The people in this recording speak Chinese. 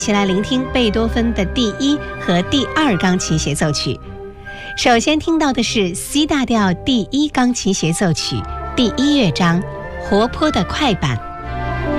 一起来聆听贝多芬的第1和第2钢琴协奏曲。首先听到的是 C 大调第1钢琴协奏曲第1乐章活泼的快板。